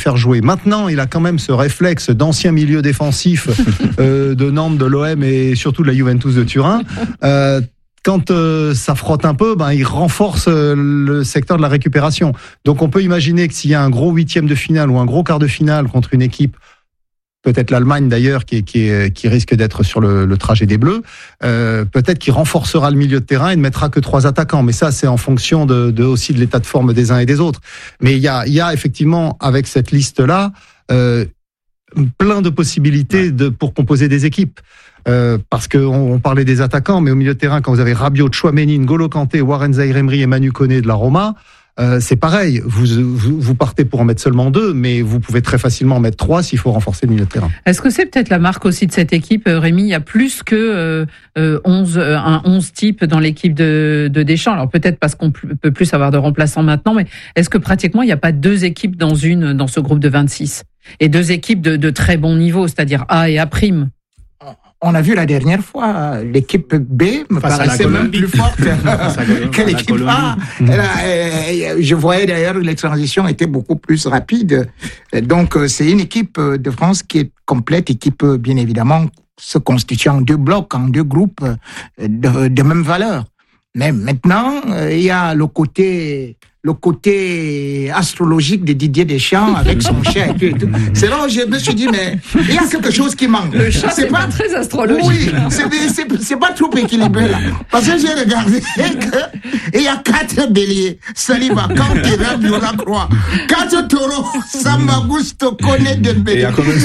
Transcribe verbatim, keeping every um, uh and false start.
faire jouer. Maintenant, il a quand même ce réflexe d'ancien milieu défensif euh, de Nantes, de l'O M et surtout de la Juventus de Turin. Euh, Quand euh, ça frotte un peu, ben il renforce euh, le secteur de la récupération. Donc on peut imaginer que s'il y a un gros huitième de finale ou un gros quart de finale contre une équipe, peut-être l'Allemagne d'ailleurs, qui, qui, qui risque d'être sur le, le trajet des Bleus, euh, peut-être qu'il renforcera le milieu de terrain et ne mettra que trois attaquants. Mais ça, c'est en fonction de, de aussi de l'état de forme des uns et des autres. Mais il y a, il y a effectivement avec cette liste-là euh, plein de possibilités de pour composer des équipes. Euh, parce qu'on on parlait des attaquants, mais au milieu de terrain, quand vous avez Rabiot, Tchouaméni, N'Golo Kanté, Warren Zaïre-Emery et Manu Koné de la Roma, euh, c'est pareil. Vous, vous, vous partez pour en mettre seulement deux, mais vous pouvez très facilement en mettre trois s'il faut renforcer le milieu de terrain. Est-ce que c'est peut-être la marque aussi de cette équipe, Rémi? Il y a plus que euh, onze, un onze type dans l'équipe de, de Deschamps. Alors peut-être parce qu'on peut plus avoir de remplaçants maintenant, mais est-ce que pratiquement il n'y a pas deux équipes dans une dans ce groupe de vingt-six et deux équipes de, de très bon niveau, c'est-à-dire A et A prime? On a vu la dernière fois, l'équipe B me Face paraissait même plus forte que l'équipe A. Là, je voyais d'ailleurs que les transitions étaient beaucoup plus rapides. Donc, c'est une équipe de France qui est complète et qui peut, bien évidemment, se constituer en deux blocs, en deux groupes de, de même valeur. Mais maintenant, il y a le côté... le côté astrologique de Didier Deschamps avec son chat et tout, et tout. C'est là où je me suis dit, mais il y a quelque chose qui manque. Le chat, c'est, c'est pas, pas très astrologique. Oui, c'est, c'est, c'est pas trop équilibré là. Parce que j'ai regardé qu'il y a quatre béliers. Saliba, Kanté, Rabiot, Lacroix. Quatre taureaux, Samba Gusto, Koné, Dembélé.